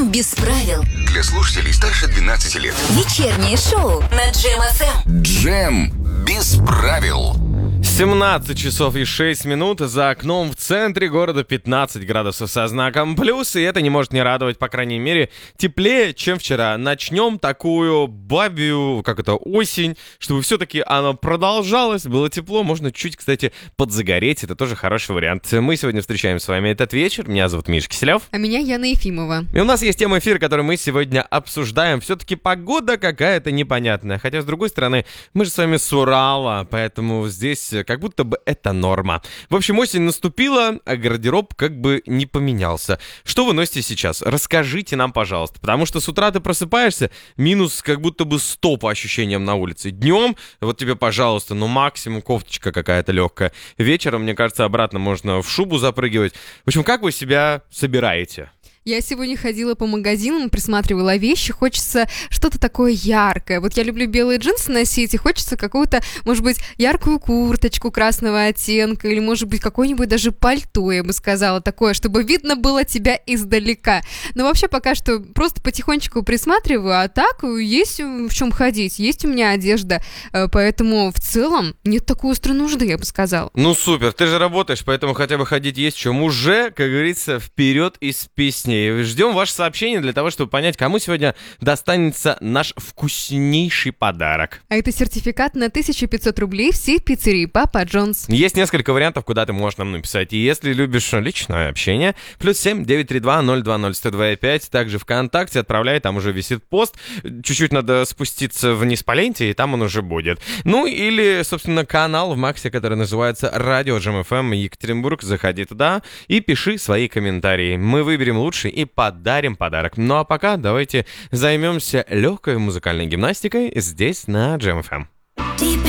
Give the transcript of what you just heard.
Без правил. Для слушателей старше 12 лет. Вечернее шоу на Джем ФМ. Джем без правил. 17 часов и 6 минут. За окном в центре города 15 градусов со знаком плюс. И это не может не радовать, по крайней мере, теплее, чем вчера. Начнем такую бабью, осень, чтобы все-таки оно продолжалось, было тепло. Можно чуть, кстати, подзагореть. Это тоже хороший вариант. Мы сегодня встречаем с вами этот вечер. Меня зовут Миша Киселев. А меня Яна Ефимова. И у нас есть тема эфира, которую мы сегодня обсуждаем. Все-таки погода какая-то непонятная. Хотя, с другой стороны, мы же с вами с Урала, поэтому здесь как будто бы это норма. В общем, осень наступила, а гардероб как бы не поменялся. Что вы носите сейчас? Расскажите нам, пожалуйста. Потому что с утра ты просыпаешься, минус как будто бы 100 по ощущениям на улице. Днем, вот тебе, пожалуйста, максимум кофточка какая-то легкая. Вечером, мне кажется, обратно можно в шубу запрыгивать. В общем, как вы себя собираете? Я сегодня ходила по магазинам, присматривала вещи, хочется что-то такое яркое. Вот я люблю белые джинсы носить, и хочется какую-то, может быть, яркую курточку красного оттенка, или, может быть, какое-нибудь даже пальто, я бы сказала, такое, чтобы видно было тебя издалека. Но вообще пока что просто потихонечку присматриваю, а так есть в чем ходить, есть у меня одежда, поэтому в целом нет такой острой нужды, я бы сказала. Ну супер, ты же работаешь, поэтому хотя бы ходить есть в чем. Уже, как говорится, вперед из песни. Ждем ваше сообщение для того, чтобы понять, кому сегодня достанется наш вкуснейший подарок. А это сертификат на 1500 рублей в сеть пиццерии Папа Джонс. Есть несколько вариантов, куда ты можешь нам написать. И если любишь личное общение, +7 932 020 102 5. Также ВКонтакте отправляй, там уже висит пост. Чуть-чуть надо спуститься вниз по ленте, и там он уже будет. Ну или, собственно, канал в Максе, который называется Радио Джем ФМ Екатеринбург. Заходи туда и пиши свои комментарии. Мы выберем лучше и подарим подарок. Ну а пока давайте займемся легкой музыкальной гимнастикой здесь на Джем ФМ.